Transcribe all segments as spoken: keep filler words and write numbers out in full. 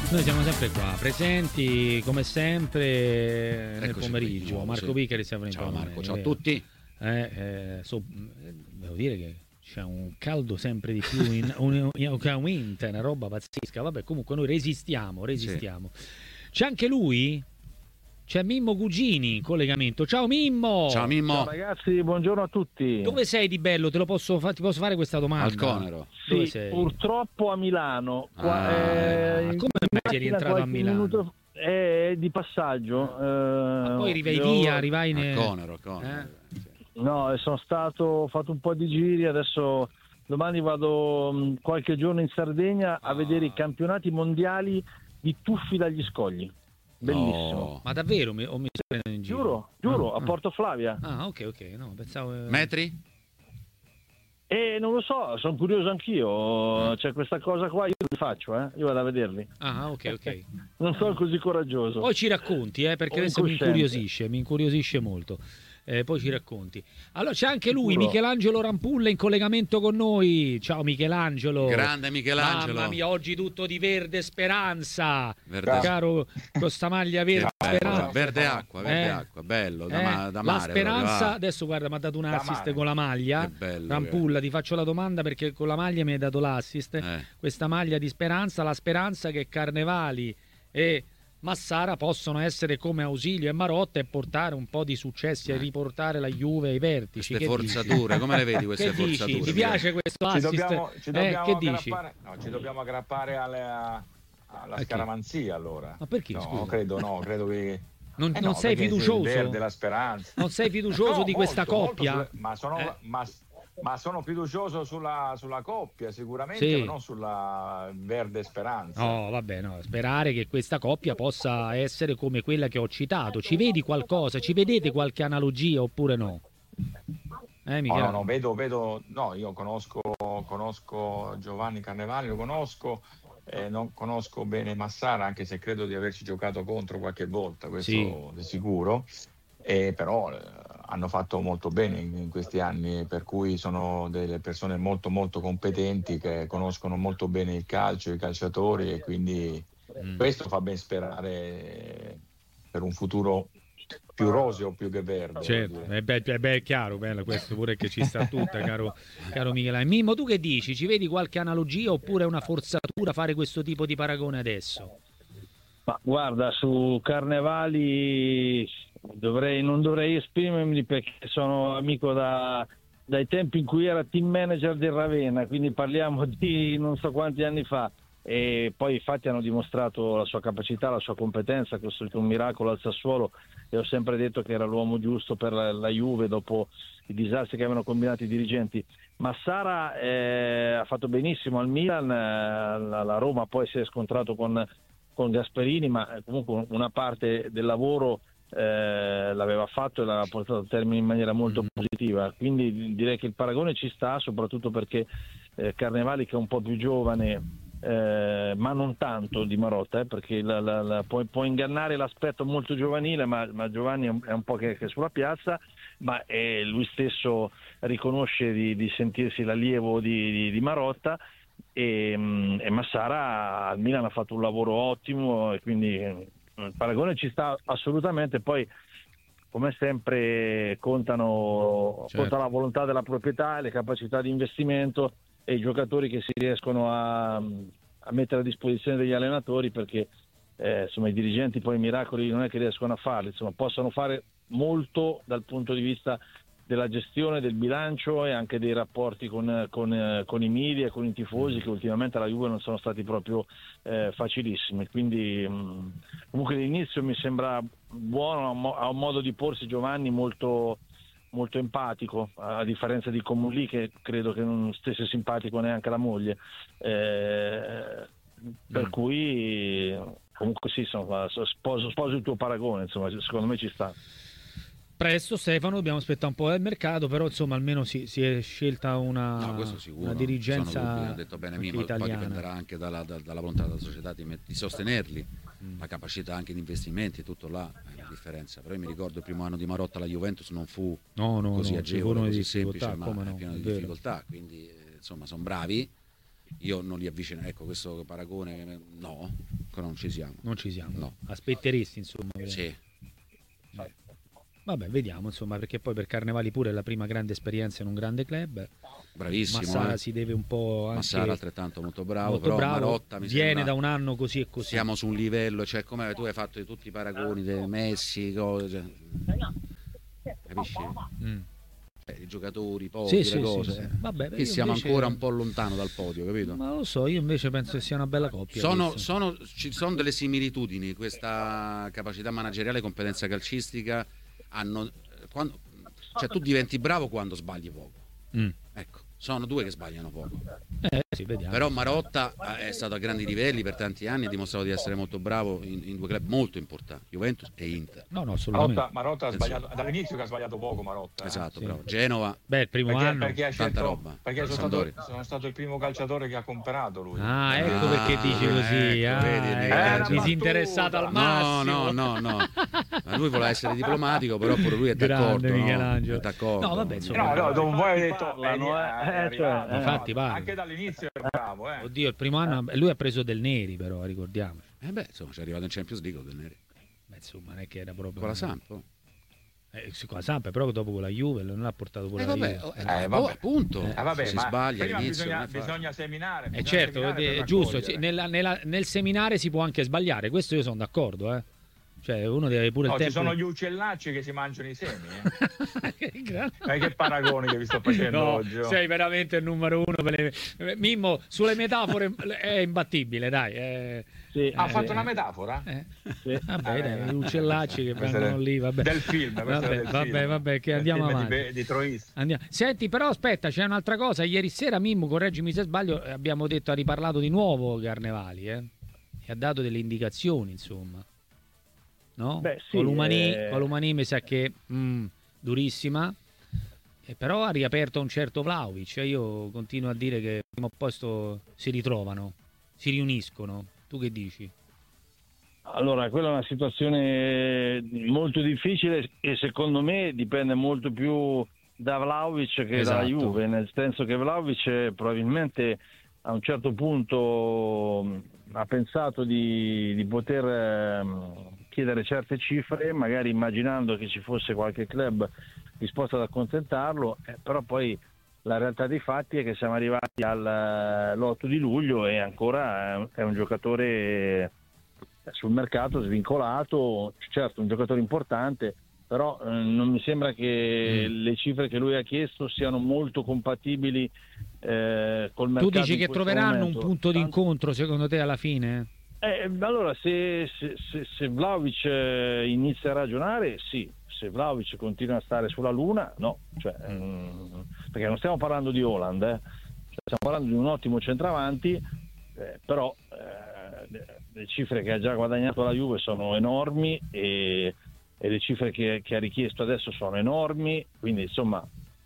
Noi siamo sempre qua, presenti come sempre nel Eccoci pomeriggio. qui, Marco sì. Piccari, sempre in Ciao Paolo Marco, Meni, ciao a vero? tutti. Eh, eh, so- eh, devo dire che c'è un caldo sempre di più, in, un, un- che aumenta, è una roba pazzesca. Vabbè, comunque noi resistiamo, resistiamo. C'è anche lui? C'è Mimmo Cugini in collegamento. Ciao Mimmo! Ciao Mimmo. Ciao ragazzi, buongiorno a tutti. Dove sei di bello? Te lo posso, fa- ti posso fare questa domanda? Al Conero. Dove Sì, sei? purtroppo a Milano. Qua, Ah, eh, come in mai sei macchina rientrato a qualche Milano? minuto- È di passaggio. Ma eh, poi rivai devo- via, rivai Al ne... Conero, al Conero. Eh? Sì. No, sono stato, ho fatto un po' di giri, adesso domani vado mh, qualche giorno in Sardegna a Ah. vedere i campionati mondiali di tuffi dagli scogli. Bellissimo. No. Ma davvero mi, o mi sto prendendo in giro? Giuro, giuro, Ah, a Porto Flavia. Ah, ah, ok, ok, no, pensavo... eh, Metri? E non lo so, sono curioso anch'io. Mm. C'è questa cosa qua, io li faccio, eh? Io vado a vederli. Ah, ok, ok. Non sono così coraggioso. Poi ci racconti, eh, perché O adesso mi incosciente. incuriosisce, mi incuriosisce molto. Eh, poi ci racconti. Allora c'è anche lui, Sicuro. Michelangelo Rampulla, in collegamento con noi. Ciao Michelangelo. Grande Michelangelo. Mamma mia, oggi tutto di verde speranza. Verde, Caro, con sta maglia che verde bello. speranza. Verde acqua, verde Eh. acqua, bello, da, Eh, ma- da la mare. speranza, proprio, ah. adesso guarda, mi ha dato un Da assist mare. con la maglia. Che bello, Rampulla, ti faccio la domanda perché con la maglia mi hai dato l'assist. Eh. Questa maglia di speranza, la speranza che Carnevali e Massara possono essere come Ausilio e Marotta e portare un po' di successi e Eh. riportare la Juve ai vertici. Queste Che forzature, dici? come le vedi queste Che dici? forzature? Ti piace questo Ci assist? dobbiamo, ci Eh, dobbiamo che dici? aggrappare, no, ci dobbiamo aggrappare alle- a- alla A chi? scaramanzia allora. Ma perché, No, scusa? credo no, credo che Non, eh non no, sei perché fiducioso? il verde, la speranza. Non sei fiducioso No, di questa molto, molto coppia? sulle- ma, sono, Eh. ma, ma sono fiducioso sulla, sulla coppia sicuramente, Sì. ma non sulla verde speranza. No, vabbè, no, sperare che questa coppia possa essere come quella che ho citato. Ci vedi qualcosa? Ci vedete qualche analogia oppure no? Eh, No, Michele? no, no, vedo, vedo, no, io conosco, conosco Giovanni Carnevali, lo conosco, eh, non conosco bene Massara, anche se credo di averci giocato contro qualche volta, questo Sì. di sicuro, eh, però eh, hanno fatto molto bene in, in questi anni, per cui sono delle persone molto molto competenti che conoscono molto bene il calcio, i calciatori e quindi Mm. questo fa ben sperare per un futuro più roseo più che verde. Certo, voglio dire. è, beh, è beh, chiaro, bello, questo pure che ci sta tutta, caro, caro Michele. Mimmo, tu che dici? Ci vedi qualche analogia oppure è una forzatura fare questo tipo di paragone adesso? Ma guarda, su Carnevali dovrei, non dovrei esprimermi perché sono amico da, dai tempi in cui era team manager del Ravenna, quindi parliamo di non so quanti anni fa. E poi infatti hanno dimostrato la sua capacità, la sua competenza, ha costruito un miracolo al Sassuolo e ho sempre detto che era l'uomo giusto per la, la Juve dopo i disastri che avevano combinato i dirigenti. Massara eh, ha fatto benissimo al Milan, eh, la, la Roma poi si è scontrato con, con Gasperini, ma comunque una parte del lavoro eh, l'aveva fatto e l'ha portato a termine in maniera molto Mm. positiva, quindi direi che il paragone ci sta, soprattutto perché eh, Carnevali, che è un po' più giovane, eh, ma non tanto di Marotta, eh, perché la, la, la, può, può ingannare l'aspetto molto giovanile, ma, ma Giovanni è un, è un po' che, che è sulla piazza, ma eh, lui stesso riconosce di, di sentirsi l'allievo di, di, di Marotta e, mh, e Massara al Milan ha fatto un lavoro ottimo e quindi eh, il paragone ci sta assolutamente. Poi come sempre contano, Certo. conta la volontà della proprietà, le capacità di investimento e i giocatori che si riescono a, a mettere a disposizione degli allenatori, perché eh, insomma i dirigenti poi i miracoli non è che riescono a farli, insomma possono fare molto dal punto di vista della gestione del bilancio e anche dei rapporti con, con, con i media e con i tifosi, che ultimamente alla Juve non sono stati proprio eh, facilissimi, quindi mh, comunque l'inizio mi sembra buono, ha un mo- ha un modo di porsi Giovanni molto molto empatico, a differenza di Comulli, che credo che non stesse simpatico neanche la moglie, eh, per Mm. cui comunque sì, insomma, sposo, sposo il tuo paragone, insomma, secondo me ci sta. Presto Stefano, dobbiamo aspettare un po' del mercato, però insomma almeno si, si è scelta una, No, questo sicuro. una Sono dirigenza dubbi, ha detto bene anche Mimmo, poi italiana. dipenderà anche dalla, da- dalla volontà della società di, met- di sostenerli, Mm. la capacità anche di investimenti, tutto là è la differenza. Però io mi ricordo il primo anno di Marotta alla Juventus non fu No, no, così no, agevole, furono così di difficoltà, semplice, ma come è no, pieno è di vero. difficoltà, quindi eh, insomma sono bravi. Io non li avvicino, ecco questo paragone no, ancora non ci siamo. Non ci siamo. No. Aspetteresti, insomma. Per... Sì. Vabbè, vediamo, insomma, perché poi per Carnevali pure è la prima grande esperienza in un grande club. Bravissimo. Massara eh. si deve un po' anche... Massara altrettanto molto bravo, molto però bravo, Marotta mi viene sembra... da un anno così e così. Siamo su un livello, cioè come tu hai fatto di tutti i paragoni del Messi, cose, cioè, capisci? Mm. Eh, i giocatori, poi Sì, le sì, cose. sì, sì. Vabbè, Qui io siamo invece- ancora un po' lontano dal podio, capito? Ma lo so, io invece penso che sia una bella coppia. Sono, questa. sono, ci sono delle similitudini, questa capacità manageriale e competenza calcistica hanno, quando, cioè tu diventi bravo quando sbagli poco. Mm. Ecco, sono due che sbagliano poco. Eh, sì, vediamo. Però Marotta è stato a grandi livelli per tanti anni, ha dimostrato di essere molto bravo in, in due club molto importanti, Juventus e Inter. No, no, assolutamente. Marotta, Marotta ha sbagliato dall'inizio, che ha sbagliato poco Marotta. eh. Esatto, sì. bravo. Genova, Beh, il primo Perché, anno. perché ha tanta scelto, roba. perché sono stato, Sampdoria. sono stato il primo calciatore che ha comprato lui. Ah, ecco Ah, perché dici così. ecco, ah, vedi, ecco, era disinteressato al battuta. no, massimo. no, no, no. Ma lui voleva essere diplomatico, però pure lui è d'accordo. Grande no? Michelangelo. È d'accordo. No, vabbè, Eh, insomma. No, no, dopo un po' hai detto Parlano, eh, eh, è eh, arrivato. cioè, infatti parla. Anche dall'inizio è bravo, eh. Oddio, il primo anno lui ha preso del Neri, però, ricordiamoci. Eh beh, insomma, ci è arrivato in Champions League del Neri. Beh, insomma, non è che era proprio Con la Samp. oh. Eh, sì, con la Samp, però dopo con la Juve non l'ha portato pure Eh la vabbè, Juve. oh, eh, Eh, oh, vabbè. appunto. Eh, Eh, vabbè, si ma sbaglia prima all'inizio. bisogna, non è facile. bisogna seminare. Eh bisogna certo, seminare è per giusto, raccogliere. sì, nella- nella- nel seminare si può anche sbagliare, questo io sono d'accordo, eh. Cioè, uno deve pure No, il ci tempo. sono gli uccellacci che si mangiano i semi. Eh. Che grande- Ma che paragoni che vi sto facendo No, oggi. oh. sei veramente il numero uno per le... Mimmo, sulle metafore è imbattibile, dai. eh. Sì, Ha Eh, fatto eh. una metafora? Eh. sì. Vabbè, Ah, dai, beh, gli uccellacci che questa vengono era- lì, vabbè. Del film, questa Vabbè, era del vabbè, film. vabbè, che Del andiamo film di avanti. Be- Di, Troisi. Andiamo. Senti, però aspetta, c'è un'altra cosa. Ieri sera Mimmo, correggimi se sbaglio, eh, abbiamo detto, ha riparlato di nuovo Carnevali, eh? E ha dato delle indicazioni, insomma. No? Beh, sì, Columani, eh. Columani mi sa che mm, durissima, e però ha riaperto un certo Vlahovic. E io continuo a dire che prima o poi sto- si ritrovano, si riuniscono. Tu che dici? Allora, quella è una situazione molto difficile e secondo me dipende molto più da Vlahovic che Esatto. dalla Juve, nel senso che Vlahovic probabilmente a un certo punto mh, ha pensato di, di poter ehm, chiedere certe cifre, magari immaginando che ci fosse qualche club disposto ad accontentarlo, eh, però poi la realtà dei fatti è che siamo arrivati all'otto di luglio e ancora è un- è un giocatore sul mercato svincolato, certo un giocatore importante, però eh, non mi sembra che Mm. le cifre che lui ha chiesto siano molto compatibili eh, col Tu mercato. dici in che questo troveranno momento. un punto Tanto- d'incontro secondo te alla fine? eh, allora, se, se, se, se Vlahovic eh, inizia a ragionare, sì. Se Vlahovic continua a stare sulla luna, no. Cioè, mm, perché non stiamo parlando di Haaland, eh. Cioè, stiamo parlando di un ottimo centravanti, eh, però eh, le, le cifre che ha già guadagnato la Juve sono enormi e, e le cifre che, che ha richiesto adesso sono enormi, quindi insomma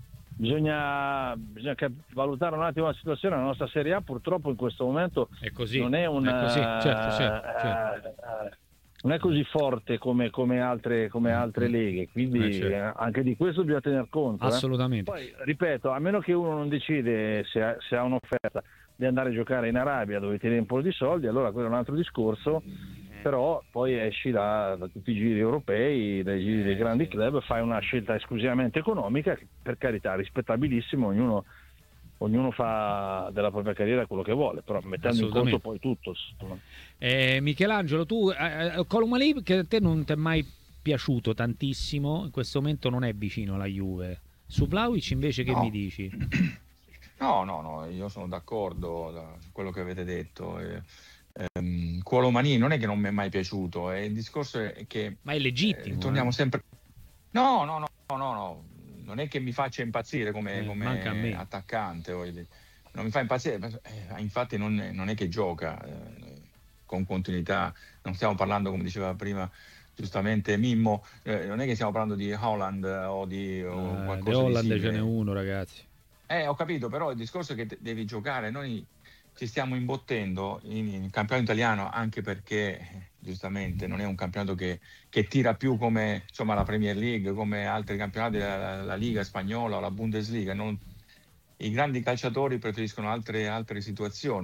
bisogna, bisogna cap- valutare un attimo la situazione. La nostra Serie A purtroppo in questo momento È così. non è una, È così, certo, certo, certo. eh, eh, non è così forte come, come altre, come altre leghe, quindi Eh, certo. eh, anche di questo bisogna tener conto. eh. Assolutamente. Poi ripeto, a meno che uno non decide se ha, se ha un'offerta di andare a giocare in Arabia dove tiene un po' di soldi, allora quello è un altro discorso, però poi esci da, da tutti i giri europei, dai giri dei grandi club, fai una scelta esclusivamente economica, che per carità rispettabilissimo, ognuno ognuno fa della propria carriera quello che vuole, però mettendo in conto Assolutamente. poi tutto. insomma. Eh, Michelangelo, tu eh, eh, Colomani, che a te non ti è mai piaciuto tantissimo, in questo momento non è vicino alla Juve. Su Vlahovic invece che No. mi dici? No, no, no, io sono d'accordo da- su quello che avete detto. Eh, ehm, Colomani non è che non mi è mai piaciuto, eh, il discorso è che Ma è legittimo. eh, torniamo eh. sempre. No, no, no, no, no, no, non è che mi faccia impazzire come, Eh, come manca a me. attaccante. voglio dire. Non mi fa impazzire, eh, infatti non, è- non è che gioca eh, con continuità. Non stiamo parlando, come diceva prima giustamente Mimmo, eh, non è che stiamo parlando di Haaland o di o Eh, qualcosa De di Holland simile. ce n'è uno, ragazzi. Eh, ho capito, però il discorso è che de- devi giocare. Noi ci stiamo imbottendo in, in campionato italiano anche perché, eh, giustamente, non è un campionato che, che tira più come insomma, la Premier League, come altri campionati, la, la Liga spagnola o la Bundesliga. Non- I grandi calciatori preferiscono altre, altre situazioni.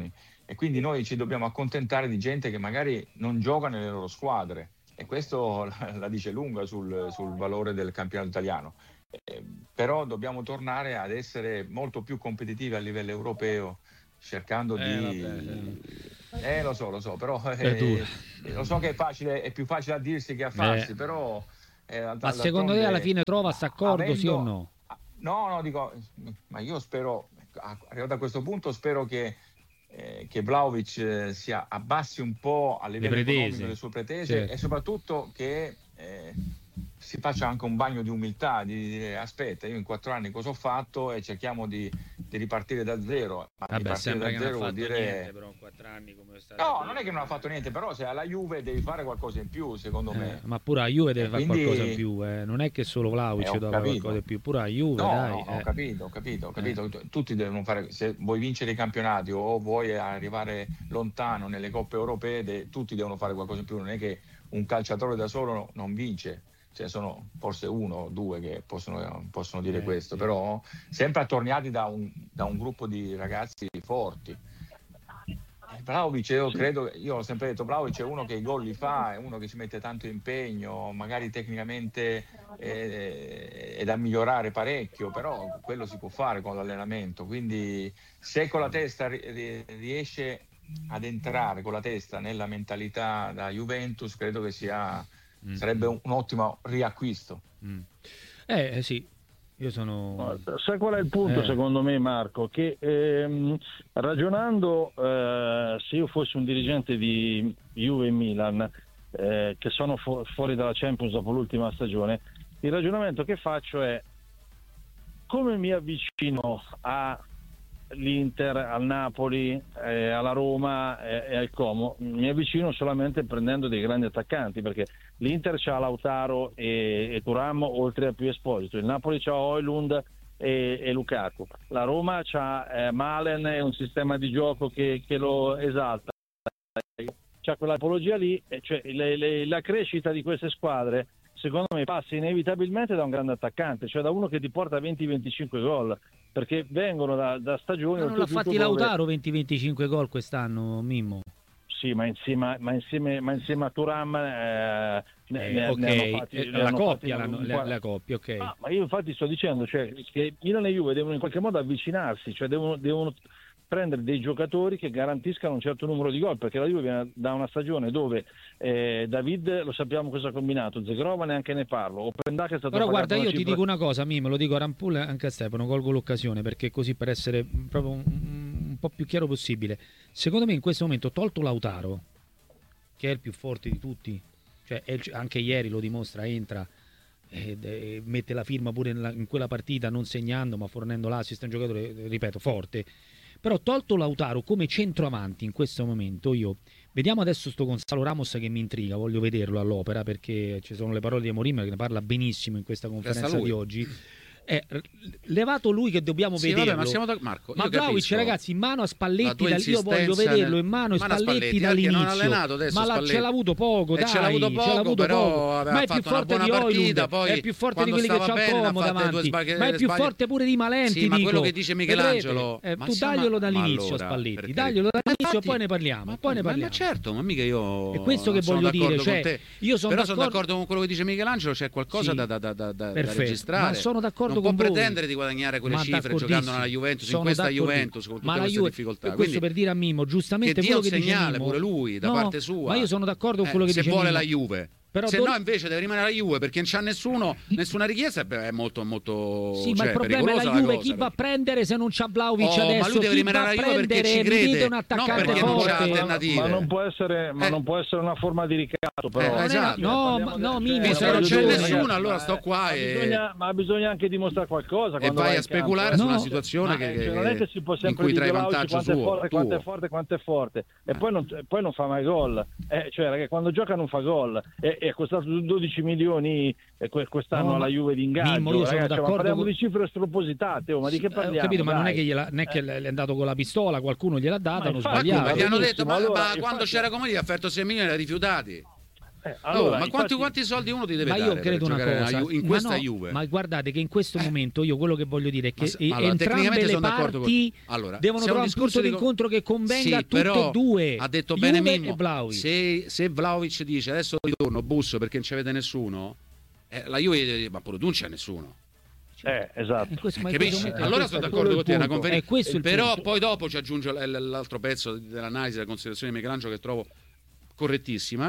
e quindi noi ci dobbiamo accontentare di gente che magari non gioca nelle loro squadre, e questo la, la dice lunga sul, sul valore del campionato italiano. Eh, però dobbiamo tornare ad essere molto più competitivi a livello europeo, cercando Eh, di vabbè, sì. eh lo so lo so però È dura. eh, lo so che è facile, è più facile a dirsi che a farsi, Eh. però eh, Ma d'altronde, secondo te alla fine trova s'accordo, avendo- sì o no? no no dico, ma io spero, arrivato a questo punto, spero che eh, che Vlahovic eh, si abbassi un po' a livello pretese. economico le sue pretese, Certo. e soprattutto che eh, si faccia anche un bagno di umiltà, di dire aspetta, io in quattro anni cosa ho fatto, e cerchiamo di, di ripartire da zero. Ma Vabbè, ripartire sembra da che non ha zero fatto vuol dire niente però in quattro anni come è stato. no, non è che non ha fatto niente, però se alla Juve devi fare qualcosa in più, secondo Eh, me. ma pure la Juve deve Eh, fare quindi- qualcosa in più, eh. Non è che solo Vlahovic Eh, ho deve fare capito. qualcosa in più, pure la Juve, No, dai. no, ho eh. capito, ho capito, ho capito. T- Tutti devono fare, se vuoi vincere i campionati o vuoi arrivare lontano nelle coppe europee, de- tutti devono fare qualcosa in più. Non è che un calciatore da solo non vince, cioè sono forse uno o due che possono, possono dire Eh, questo, sì. però sempre attorniati da un, da un gruppo di ragazzi forti. Eh, Vlahovic, io credo, io ho sempre detto, Vlahovic è uno che i gol li fa, è uno che ci mette tanto impegno, magari tecnicamente eh, è da migliorare parecchio, però quello si può fare con l'allenamento, quindi se con la testa ri- ri- riesce ad entrare con la testa nella mentalità da Juventus, credo che sia, Mm. sarebbe un, un ottimo riacquisto. Mm. Eh, eh, sì, io sono... Sai qual è il punto, Eh. secondo me, Marco? Che ehm, ragionando, eh, se io fossi un dirigente di Juve e Milan, eh, che sono fu- fuori dalla Champions dopo l'ultima stagione, il ragionamento che faccio è: come mi avvicino all'Inter, al Napoli, eh, alla Roma eh, e al Como? Mi avvicino solamente prendendo dei grandi attaccanti, perché l'Inter c'ha Lautaro e, e Thuram, oltre a più Esposito, il Napoli c'ha Højlund e, e Lukaku, la Roma c'ha eh, Malen e un sistema di gioco che, che lo esalta, c'ha quella tipologia lì, e cioè le- le- la crescita di queste squadre secondo me passa inevitabilmente da un grande attaccante, cioè da uno che ti porta venti venticinque gol, perché vengono da, da stagioni... Ma non l'ha oltretutto fatti dove- Lautaro venti venticinque gol quest'anno, Mimmo? Sì, ma insieme, ma insieme, ma insieme a Thuram eh, ne, Eh, ne- ok, ne hanno fatti, eh, ne la hanno coppia, fatti l'hanno- un la, qua- la coppia, ok. Ah, ma io infatti sto dicendo, cioè, che Milan e Juve devono in qualche modo avvicinarsi, cioè devono, devono prendere dei giocatori che garantiscano un certo numero di gol, perché la Juve viene da una stagione dove eh, David, lo sappiamo cosa ha combinato, Zegrova neanche ne parlo, Openda che è stato Però pagato guarda, una io ti cifra- dico una cosa, Mimmo, lo dico a Rampul e anche a Stefano, colgo l'occasione perché così per essere proprio un, un po' più chiaro possibile. Secondo me in questo momento, tolto Lautaro, che è il più forte di tutti, cioè è il- anche ieri lo dimostra, entra ed, e mette la firma pure nella- in quella partita, non segnando ma fornendo l'assist, è un giocatore, ripeto, forte. Però tolto Lautaro come centroavanti in questo momento, io vediamo adesso sto Gonzalo Ramos che mi intriga, voglio vederlo all'opera perché ci sono le parole di Amorim che ne parla benissimo in questa conferenza lui. di oggi. È levato lui che dobbiamo Sì, vederlo. vabbè, ma siamo da- Marco, Ma io Vlahovic, capisco ragazzi, in mano a la Spalletti, tua dal- io voglio insistenza vederlo nel- in mano a in mano a Spalletti, Spalletti, perché non ha dall'inizio. allenato adesso ma l'ha- Spalletti. ce l'ha avuto poco, E dai, ce l'ha avuto poco, avuto però poco. aveva Ma è più fatto una forte di buona Højlund, partita, poi è più forte di quando quelli che stava c'ha il bene, ha Como fatto due davanti, sbagli- ma è più sbagli- forte pure di Malenti, Sì, ma dico. quello che dice Michelangelo, Vedrete? Eh, ma tu siamo- daglielo ma dall'inizio allora, Spalletti, per daglielo carità. dall'inizio e Infatti- poi ne parliamo, Ma, poi ne ma- parliamo. ma certo, ma mica io È questo che non sono voglio dire, d'accordo con cioè, te. io sono Però sono d'accordo- d'accordo con quello che dice Michelangelo, c'è qualcosa Sì. da, da, da, da, da Perfetto, registrare. ma sono d'accordo non con può voi. pretendere di guadagnare quelle Ma cifre d'accordissimo. giocando nella Juventus, Sono in questa d'accordissimo. Juventus con tutte Ma la queste Juve- difficoltà. questo Quindi per dire a Mimmo, giustamente che dia quello un che dice segnale Mimmo- pure lui da No, parte sua. ma io sono d'accordo con Eh, quello che se dice vuole Mimmo. la Juve. Però se do- no invece deve rimanere la Juve perché non c'ha nessuno, nessuna richiesta, beh, è molto molto Sì, ma cioè, il problema è pericolosa la Juve, cosa, chi va a perché- prendere se non c'ha Vlahovic Oh, adesso? ma lui deve Chi rimanere va a alla Juve perché prendere? ci Mi dite crede, un non attaccante perché non forte. c'ha alternative. Ma non può essere, ma Eh. non può essere una forma di ricatto, però. Eh, Non è- esatto. no, Parliamo ma- del- no, cioè, Mimmo, Visto che hai non c'è ragione, nessuno, ragazzi, allora ma- sto qua ma e- bisogna, ma bisogna anche dimostrare qualcosa e quando vai vai a in campo, speculare eh. su una No. situazione Ma, eh, che, cioè, non è che si può in sempre cui dire trae Vlahovic vantaggio quanto è suo, forte, quanto è tuo. forte, quanto è forte, e Eh. poi non, e poi non fa mai gol. Eh, cioè, ragazzi, quando gioca non fa gol. E è costato dodici milioni eh, que- quest'anno No, ma- alla Juve di ingaggio. Mimmo, io sono ragazzi, ma d'accordo parliamo con- di cifre spropositate, oh, ma di che Eh, parliamo? Ho capito, ma non è dai? che, gliela, non è che le è andato con la pistola, qualcuno gliel'ha data, Ma hanno infatti, Ma sbagliato. come? Gli hanno benissimo, detto, ma, allora, ma infatti- quando c'era Comodi ha offerto sei milioni e l'ha rifiutati. Eh, allora, oh, ma infatti... quanti, quanti soldi uno ti deve ma dare io credo per una giocare cosa, Ju- in ma questa no, Juve? ma guardate che in questo momento io quello che voglio dire è che se- eh, allora, entrambe tecnicamente le sono d'accordo parti con- allora, devono se è un trovare un discorso punto di di co- incontro che convenga Sì, a tutte però e due. ha detto Juve bene e Mimmo, Vlahovic. se, se Vlahovic dice adesso ritorno, busso perché non ci avete nessuno, eh, la Juve dice, ma pure tu non c'è nessuno. Eh, esatto. Eh, questo- ma in Capisci? questo momento- Allora questo sono è d'accordo quello con te, è una il punto. conferenza. È questo il Però punto. poi dopo ci aggiunge l- l- l'altro pezzo dell'analisi, della considerazione di Michelangelo che trovo correttissima.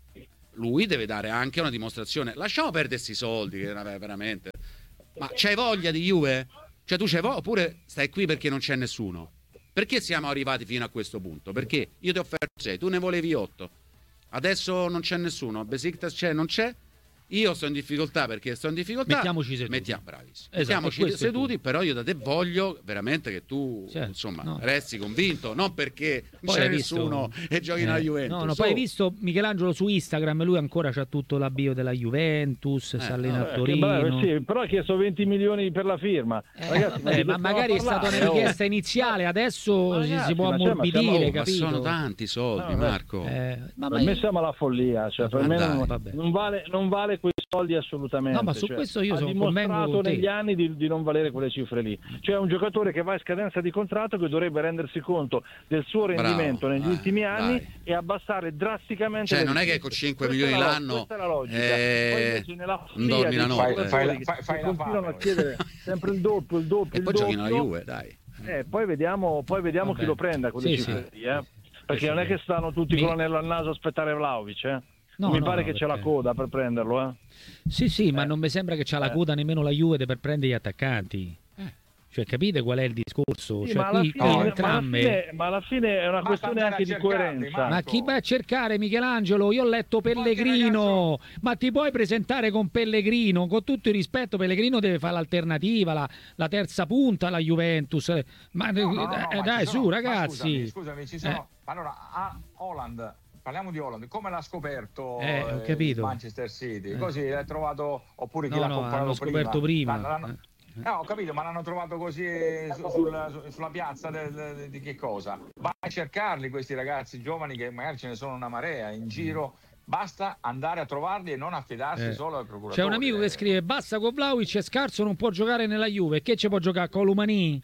Lui deve dare anche una dimostrazione. Lasciamo perdere questi soldi, che vabbè, veramente. Ma c'hai voglia di Juve? Cioè tu c'hai voglia oppure stai qui perché non c'è nessuno? Perché siamo arrivati fino a questo punto? Perché io ti ho offerto sei, tu ne volevi otto. Adesso non c'è nessuno. Besiktas c'è, non c'è. Io sto in difficoltà perché sto in difficoltà. Mettiamoci seduti. Mettiamo, bravissimo. Esatto, Mettiamoci questo è il seduti, punto. però io da te voglio veramente che tu Certo, insomma no. resti convinto, non perché non Poi c'è hai visto- nessuno e giochi eh, nella Juventus. No, no, Su. poi hai visto Michelangelo su Instagram, lui ancora c'ha tutto l'avvio della Juventus, si allena no, a Eh, che Torino. bravo, sì, però ha chiesto venti milioni per la firma. Eh, Ragazzi, vabbè, di ma che magari è stiamo a stata una parlare? richiesta iniziale, adesso Ma si- si ragazzi, può ma cioè, ma ammorbidire, siamo- Oh, ma capito? sono tanti soldi, No, beh, Marco. Eh, ma, Per ma me io- siamo alla follia, cioè per Ma me dai. non, Vabbè. non vale, non vale quei soldi assolutamente. No, ma su cioè, questo io ha sono- convengo dimostrato con te. negli anni di, di non valere quelle cifre lì. Cioè è un giocatore che va in scadenza di contratto che dovrebbe rendersi conto del suo rendimento Bravo, negli dai, ultimi anni dai. e abbassare drasticamente Cioè, le non è che richieste. con cinque Questa milioni è la- l'anno, questa è la logica. eh, Poi invece nella non follia dormi dei la notte. giocatori Fai- che- fai- che fai la continuano fame, a chiedere sempre il doppio, il doppio, E il poi giochi nella doppio. Juve, dai. Eh, poi vediamo, poi vediamo Vabbè. chi lo prenda quelle Sì, cifre sì. lì, eh. Perché Sì, non è sì. che stanno tutti Mi- con l'anello al naso a aspettare Vlahovic, eh. No, Mi no, pare no, che c'è la perché- coda per prenderlo, eh. Sì, sì, ma Eh. non mi sembra che c'ha la Eh. coda nemmeno la Juve per prendere gli attaccanti. Cioè, capite qual è il discorso? Sì, Cioè, ma, alla qui, fine, qui ma alla entrambe... fine- ma alla fine è una Basta questione andare anche a di cercarli, coerenza. Ma chi va a cercare Michelangelo? Io ho letto Pellegrino, ma ti puoi presentare con Pellegrino? Con tutto il rispetto, Pellegrino deve fare l'alternativa, la, la terza punta alla Juventus. Ma, No, no, no, no, eh, ma dai, ci su sono- ma ragazzi. Scusami, scusami, ci sono. Eh. Allora, a Holland, parliamo di Holland, come l'ha scoperto Eh, ho eh, capito. il Manchester City? Eh. Così l'ha trovato, oppure chi No, l'ha no, comprato hanno scoperto prima. L'hanno- l'hanno- Eh. Eh, ho capito, ma l'hanno trovato così su- sulla, su- sulla piazza del- del- di che cosa? Vai a cercarli questi ragazzi giovani che magari ce ne sono una marea in giro. Basta andare a trovarli e non affidarsi Eh. solo al procuratore. C'è un amico che Eh, scrive: basta con Vlahovic, è scarso, non può giocare nella Juve. Che ci può giocare con Columani?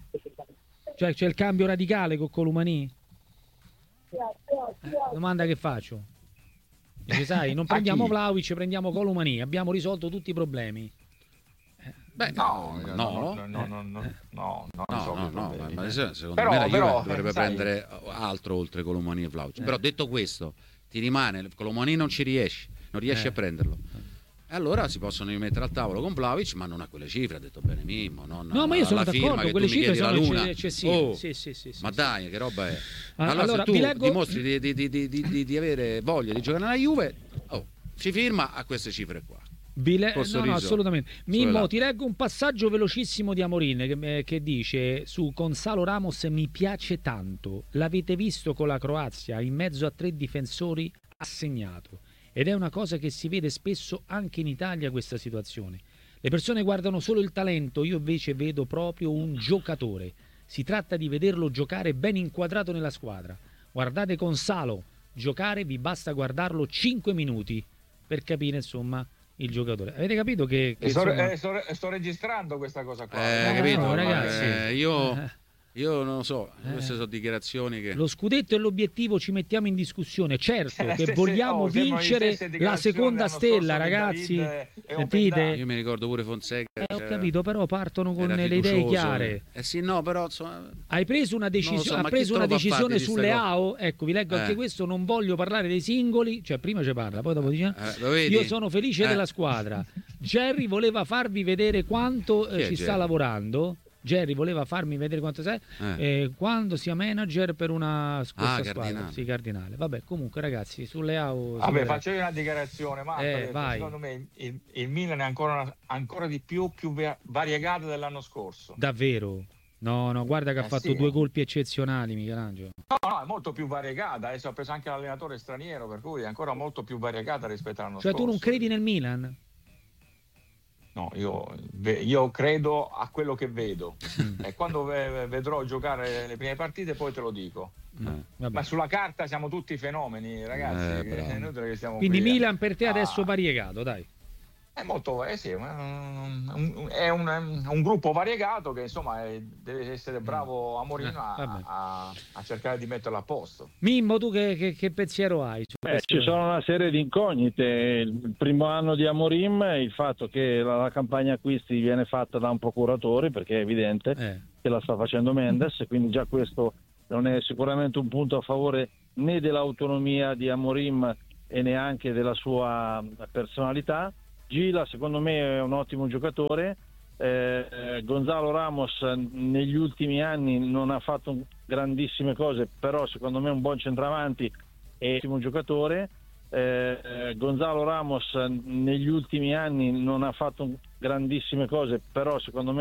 Cioè c'è il cambio radicale con Columani? Eh, domanda che faccio. Dice, sai, non A prendiamo chi? Vlahovic, prendiamo Columani, abbiamo risolto tutti i problemi. Beh, No, no, no, no. no, no, no, no, no, non No, so no, che no, problemi. ma se- secondo Però- me la Juve però, dovrebbe sai- prendere altro oltre Colomani e Vlahovic. Però detto questo, ti rimane, Colomani non ci riesci, non riesci Eh. a prenderlo. E allora si possono rimettere al tavolo con Vlahovic, ma non a quelle cifre, ha detto bene Mimmo. Non No, ma io sono alla firma d'accordo, che quelle tu mi cifre chiedi la sono luna. eccessive. Oh, Sì, sì, sì, sì, ma sì. dai, che roba è? Ah, Allora, allora, se tu vi leggo- dimostri di, di- di- di- di- di avere voglia di giocare nella Juve, oh, si firma a queste cifre qua. Vi le- Col no, sorriso no, assolutamente. sulle Mimmo, labbra. ti leggo un passaggio velocissimo di Amorin che, che dice su Gonzalo Ramos: mi piace tanto. L'avete visto con la Croazia in mezzo a tre difensori, ha segnato. Ed è una cosa che si vede spesso anche in Italia, questa situazione. Le persone guardano solo il talento, io invece vedo proprio un giocatore. Si tratta di vederlo giocare ben inquadrato nella squadra. Guardate Gonzalo giocare, vi basta guardarlo cinque minuti per capire insomma il giocatore. Avete capito che, che E sto, insomma- eh, sto, sto registrando questa cosa qua. Eh, Eh, capito? no, Ma, ragazzi. eh, io, Eh. io non lo so, Eh. queste sono dichiarazioni che... Lo scudetto e l'obiettivo ci mettiamo in discussione, certo Le che stesse- vogliamo oh, sembrano le vincere stesse la dichiarazioni seconda dell'anno stella, scorso di ragazzi. David e Sentite? Openda. Io mi ricordo pure Fonseca. Eh, ho cioè, capito, però partono con era le idee fiducioso. chiare. Eh sì, no, però insomma... Hai preso una, Non lo decisione so, ha ma chi preso te una lo fa decisione fare di sta sulle cosa? A O? Ecco, vi leggo anche Eh. questo, non voglio parlare dei singoli, cioè prima ci parla, poi dopo dice Eh, lo vedi? io sono felice Eh. della squadra. Jerry voleva farvi vedere quanto eh, Chi è ci sta Jerry? lavorando. Jerry voleva farmi vedere quanto sei Eh. eh, quando sia manager per una questa Ah, squadra. Cardinale. Sì, Cardinale. Vabbè, comunque ragazzi, sulle A O si Vabbè, vedrà. faccio io una dichiarazione, Marco. Eh, ha detto, vai. secondo me il, il Milan è ancora, una- ancora di più, più va- variegata dell'anno scorso. Davvero? No, no, guarda che ha Eh, fatto sì. due colpi eccezionali Michelangelo. No, no, è molto più variegata. Adesso ha preso anche l'allenatore straniero, per cui è ancora molto più variegata rispetto all'anno Cioè scorso. tu non credi nel Milan? No, io, ve- io credo a quello che vedo Mm. e quando ve- vedrò giocare le prime partite poi te lo dico. Eh. Ma sulla carta siamo tutti fenomeni, ragazzi. Eh, che bravo. è inutile che stiamo Quindi qui a- Milan per te adesso a- variegato, dai. È molto, eh sì, è un, un- è un- un gruppo variegato che insomma è- deve essere bravo Amorim Eh, a, vabbè. a- a cercare di metterlo a posto. Mimmo, tu che, che- che pensiero hai? su Beh, questo? ci sono una serie di incognite. Il primo anno di Amorim, il fatto che la, la campagna acquisti viene fatta da un procuratore, perché è evidente Eh, che la sta facendo Mendes, quindi già questo non è sicuramente un punto a favore né dell'autonomia di Amorim e neanche della sua personalità. Gila secondo me è un ottimo giocatore. Eh, Gonzalo Ramos negli ultimi anni non ha fatto grandissime cose, però secondo me è un buon centravanti e un ottimo giocatore. Eh, Gonzalo Ramos negli ultimi anni non ha fatto grandissime cose, però secondo me